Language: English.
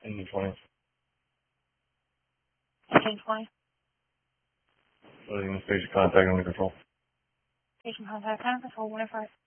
In the 20s. 1820. Loading the station contact under control. Station contact, control, 105.